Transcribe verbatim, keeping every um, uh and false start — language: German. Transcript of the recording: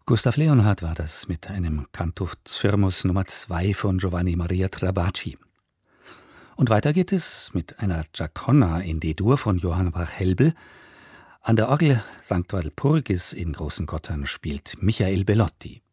Gustav Leonhardt war das mit einem Cantus Firmus Nummer zwei von Giovanni Maria Trabaci. Und weiter geht es mit einer Giaconna in D-Dur von Johann Bach-Helbel. An der Orgel Sankt Walpurgis in Großengottern spielt Michael Bellotti.